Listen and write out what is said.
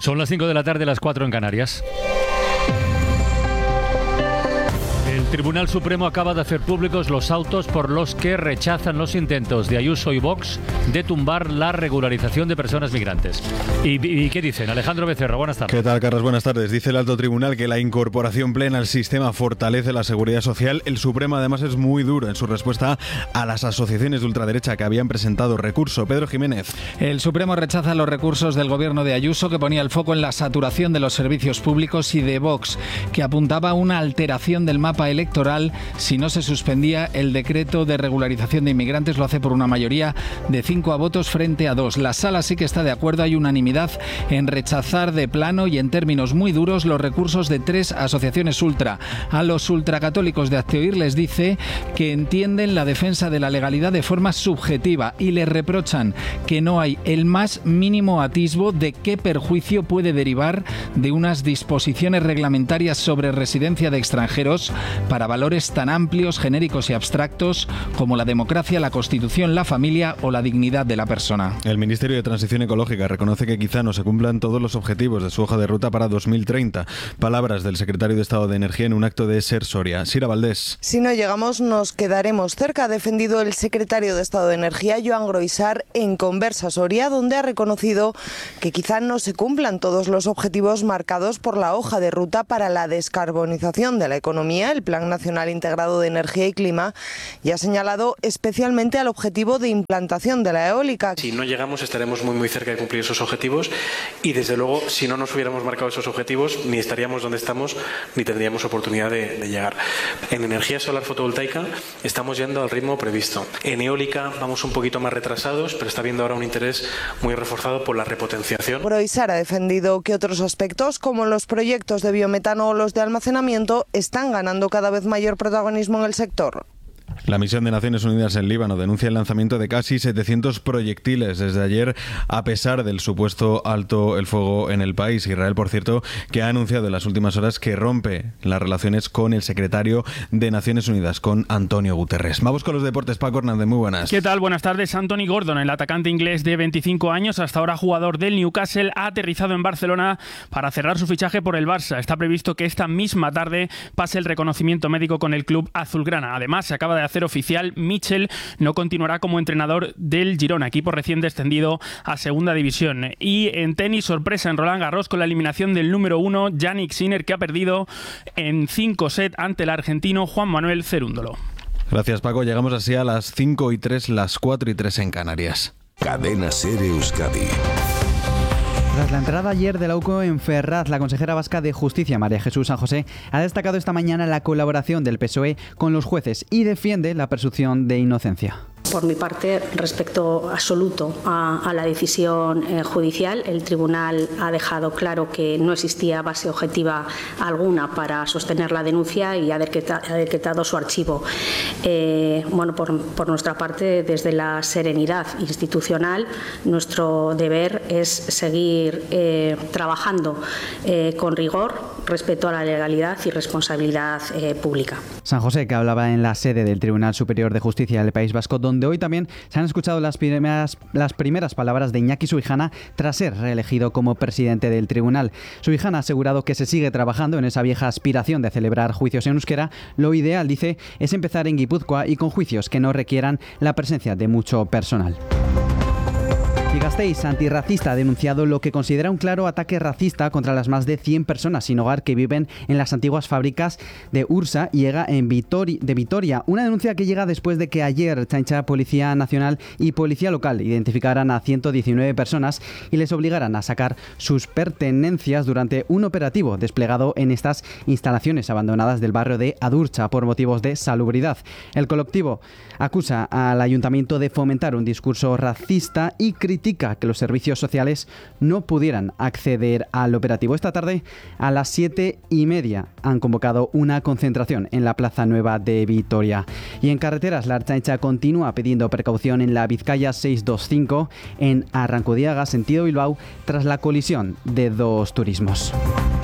Son las 5 de la tarde, las 4 en Canarias. El Tribunal Supremo acaba de hacer públicos los autos por los que rechazan los intentos de Ayuso y Vox de tumbar la regularización de personas migrantes. ¿Y qué dicen? Alejandro Becerra, buenas tardes. ¿Qué tal, Carlos? Buenas tardes. Dice el Alto Tribunal que la incorporación plena al sistema fortalece la seguridad social. El Supremo, además, es muy duro en su respuesta a las asociaciones de ultraderecha que habían presentado recurso. Pedro Jiménez. El Supremo rechaza los recursos del gobierno de Ayuso, que ponía el foco en la saturación de los servicios públicos, y de Vox, que apuntaba a una alteración del mapa electoral si no se suspendía el decreto de regularización de inmigrantes. Lo hace por una mayoría de 5 votos frente a 2. La sala sí que está de acuerdo. Hay unanimidad en rechazar de plano y en términos muy duros los recursos de 3 asociaciones ultra. A los ultracatólicos de Hazte-Oír les dice que entienden la defensa de la legalidad de forma subjetiva y les reprochan que no hay el más mínimo atisbo de qué perjuicio puede derivar de unas disposiciones reglamentarias sobre residencia de extranjeros para valores tan amplios, genéricos y abstractos como la democracia, la Constitución, la familia o la dignidad de la persona. El Ministerio de Transición Ecológica reconoce que quizá no se cumplan todos los objetivos de su hoja de ruta para 2030. Palabras del secretario de Estado de Energía en un acto de Ser Soria. Sira Valdés. Si no llegamos, nos quedaremos cerca, ha defendido el secretario de Estado de Energía, Joan Groisar, en Conversa Soria, donde ha reconocido que quizá no se cumplan todos los objetivos marcados por la hoja de ruta para la descarbonización de la economía, el Plan Nacional Integrado de Energía y Clima, y ha señalado especialmente al objetivo de implantación de la eólica. Si no llegamos, estaremos muy cerca de cumplir esos objetivos, y desde luego, si no nos hubiéramos marcado esos objetivos, ni estaríamos donde estamos, ni tendríamos oportunidad de llegar. En energía solar fotovoltaica estamos yendo al ritmo previsto. En eólica vamos un poquito más retrasados, pero está habiendo ahora un interés muy reforzado por la repotenciación. Groisar ha defendido que otros aspectos, como los proyectos de biometano o los de almacenamiento, están ganando cada vez mayor protagonismo en el sector. La misión de Naciones Unidas en Líbano denuncia el lanzamiento de casi 700 proyectiles desde ayer, a pesar del supuesto alto el fuego en el país. Israel, por cierto, que ha anunciado en las últimas horas que rompe las relaciones con el secretario de Naciones Unidas, con Antonio Guterres. Vamos con los deportes. Paco Hernández, muy buenas. ¿Qué tal? Buenas tardes. Anthony Gordon, el atacante inglés de 25 años, hasta ahora jugador del Newcastle, ha aterrizado en Barcelona para cerrar su fichaje por el Barça. Está previsto que esta misma tarde pase el reconocimiento médico con el club azulgrana. Además, se acaba de hacer oficial, Mitchell no continuará como entrenador del Girona, equipo recién descendido a segunda división. Y en tenis, sorpresa en Roland Garros con la eliminación del número 1, Jannik Sinner, que ha perdido en 5 sets ante el argentino Juan Manuel Cerúndolo. Gracias, Paco. Llegamos así a las 5:03, las 4:03 en Canarias. Cadena SER Euskadi. Tras la entrada ayer de la UCO en Ferraz, la consejera vasca de Justicia, María Jesús San José, ha destacado esta mañana la colaboración del PSOE con los jueces y defiende la presunción de inocencia. Por mi parte, respeto absoluto a la decisión judicial. El tribunal ha dejado claro que no existía base objetiva alguna para sostener la denuncia y ha decretado su archivo. Por nuestra parte, desde la serenidad institucional, nuestro deber es seguir trabajando con rigor, respeto a la legalidad y responsabilidad pública. San José, que hablaba en la sede del Tribunal Superior de Justicia del País Vasco, donde hoy también se han escuchado las primeras palabras de Iñaki Subijana tras ser reelegido como presidente del tribunal. Subijana ha asegurado que se sigue trabajando en esa vieja aspiración de celebrar juicios en euskera. Lo ideal, dice, es empezar en Guipúzcoa y con juicios que no requieran la presencia de mucho personal. Y Gasteiz, antirracista, ha denunciado lo que considera un claro ataque racista contra las más de 100 personas sin hogar que viven en las antiguas fábricas de Ursa y EGA de Vitoria. Una denuncia que llega después de que ayer Ertzaintza, Policía Nacional y Policía Local identificaran a 119 personas y les obligaran a sacar sus pertenencias durante un operativo desplegado en estas instalaciones abandonadas del barrio de Adurcha por motivos de salubridad. El colectivo acusa al ayuntamiento de fomentar un discurso racista y critica que los servicios sociales no pudieran acceder al operativo. Esta tarde, a las 7:30, han convocado una concentración en la Plaza Nueva de Vitoria. Y en carreteras, la Ertzaintza continúa pidiendo precaución en la Vizcaya 625 en Arrankudiaga, sentido Bilbao, tras la colisión de 2 turismos.